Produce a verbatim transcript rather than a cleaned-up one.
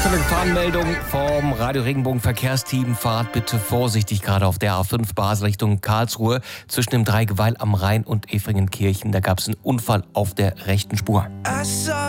Aktuelle Gefahrenmeldung vom Radio Regenbogen Verkehrsteam. Fahrt bitte vorsichtig, gerade auf der A fünf Basel Richtung Karlsruhe zwischen dem Dreigeweih am Rhein und Efringenkirchen. Da gab es einen Unfall auf der rechten Spur.